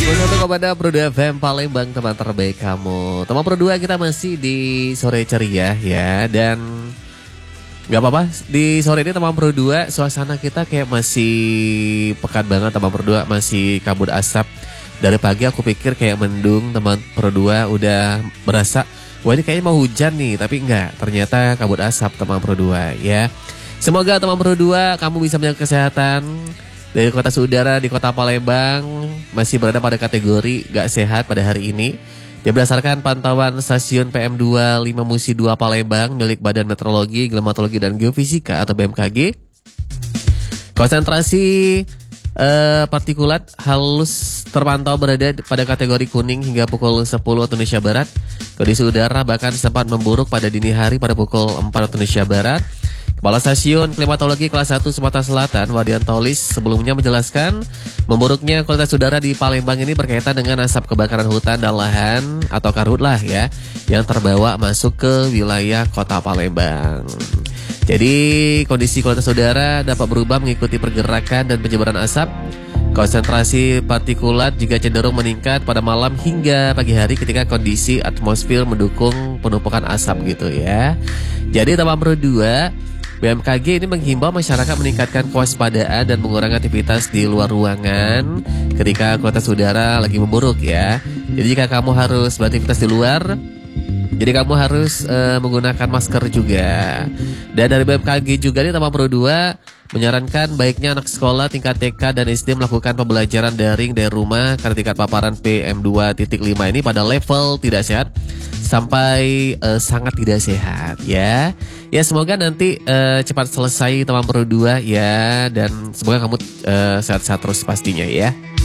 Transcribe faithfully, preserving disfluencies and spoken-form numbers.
Untuk kepada Pro dua F M Palembang, teman terbaik kamu. Teman Pro dua, kita masih di sore ceria ya. Dan gak apa-apa, di sore ini teman Pro dua, suasana kita kayak masih pekat banget teman Pro dua. Masih kabut asap. Dari pagi aku pikir kayak mendung, teman Pro dua udah berasa wah ini kayaknya mau hujan nih. Tapi enggak, ternyata kabut asap teman Pro dua ya. Semoga teman Pro dua kamu bisa menjaga kesehatan. Dari kota saudara di kota Palembang masih berada pada kategori gak sehat pada hari ini. Dia berdasarkan pantauan stasiun P M dua puluh lima Musi dua Palembang milik Badan Meteorologi, Klimatologi dan Geofisika atau B M K G. Konsentrasi eh, partikulat halus terpantau berada pada kategori kuning hingga pukul sepuluh waktu Indonesia Barat. Kondisi udara bahkan sempat memburuk pada dini hari pada pukul empat waktu Indonesia Barat. Kepala Stasiun Klimatologi Kelas satu Sumatera Selatan, Wadian Tolis, sebelumnya menjelaskan memburuknya kualitas udara di Palembang ini berkaitan dengan asap kebakaran hutan dan lahan atau karhutlah ya, yang terbawa masuk ke wilayah kota Palembang. Jadi kondisi kualitas udara dapat berubah mengikuti pergerakan dan penyebaran asap. Konsentrasi partikulat juga cenderung meningkat pada malam hingga pagi hari ketika kondisi atmosfer mendukung penumpukan asap gitu ya. Jadi teman Pro dua, B M K G ini menghimbau masyarakat meningkatkan kewaspadaan dan mengurangi aktivitas di luar ruangan ketika kualitas udara lagi memburuk ya. Jadi jika kamu harus beraktivitas di luar, jadi kamu harus uh, menggunakan masker juga. Dan dari B M K G juga nih teman Pro dua menyarankan baiknya anak sekolah tingkat T K dan S D melakukan pembelajaran daring dari rumah karena tingkat paparan P M dua titik lima ini pada level tidak sehat sampai uh, sangat tidak sehat ya. Ya semoga nanti uh, cepat selesai teman Pro dua ya, dan semoga kamu uh, sehat-sehat terus pastinya ya.